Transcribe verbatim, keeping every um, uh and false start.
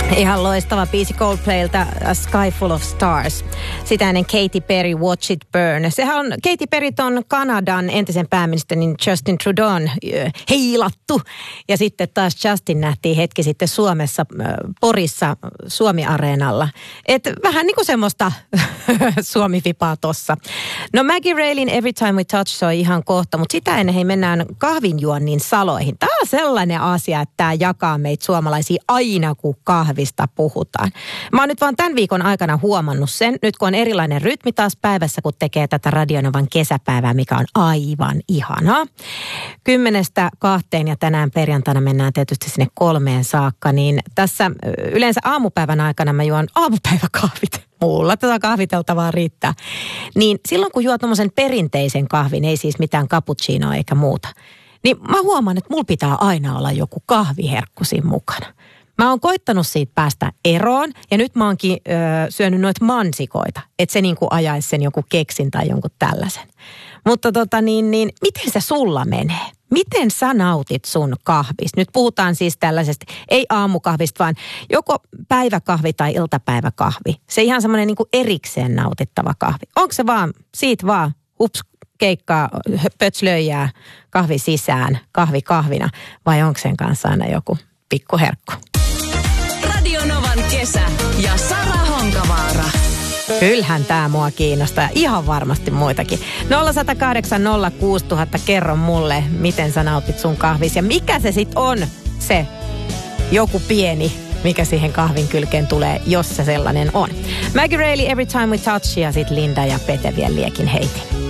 Ihan loistava biisi Coldplaylta, A Sky Full of Stars. Sitä ennen Katy Perry, Watch It Burn. Sehän on, Katy Perry on Kanadan entisen pääministerin Justin Trudeau'n heilattu. Ja sitten taas Justin nähtiin hetki sitten Suomessa, Porissa, Suomi-areenalla. Et vähän niin kuin semmoista Suomi-vipaa tossa. No Maggie Railin Every Time We Touch soi ihan kohta, mutta sitä ennen hei mennään kahvinjuonnin saloihin. Tämä on sellainen asia, että tämä jakaa meitä suomalaisia aina, kun kahvista puhutaan. Mä oon nyt vaan tämän viikon aikana huomannut sen, nyt kun on erilainen rytmi taas päivässä, kun tekee tätä Radionovan kesäpäivää, mikä on aivan ihanaa. Kymmenestä kahteen ja tänään perjantaina mennään tietysti sinne kolmeen saakka, niin tässä yleensä aamupäivän aikana mä juon aamupäiväkahvit. Mulla tätä kahviteltavaa riittää. Niin silloin kun juo tommosen perinteisen kahvin, ei siis mitään cappuccinoa eikä muuta, niin mä huomaan, että mulla pitää aina olla joku kahviherkku siinä mukana. Mä oon koittanut siitä päästä eroon ja nyt mä oonkin ö, syönyt noita mansikoita, että se niinku ajaisi sen joku keksin tai jonkun tällaisen. Mutta tota niin, niin miten se sulla menee? Miten sä nautit sun kahvista? Nyt puhutaan siis tällaisesta, ei aamukahvista, vaan joko päiväkahvi tai iltapäiväkahvi. Se ihan semmoinen niinku erikseen nautittava kahvi. Onko se vaan, siitä vaan, ups, keikkaa, pötslöijää, kahvi sisään, kahvi kahvina, vai onko sen kanssa aina joku pikkuherkku? Radionovan kesä ja Sara Honkavaara. Kyllähän tää mua kiinnostaa ja ihan varmasti muitakin. nolla yksi nolla kahdeksan nolla kuusi nolla nolla nolla kerro mulle, miten sä nautit sun kahvis ja mikä se sit on se joku pieni, mikä siihen kahvin kylkeen tulee, jos se sellainen on. Maggie Reilly, Every Time We Touch ja sit Linda ja Pete vielä liekin heitin.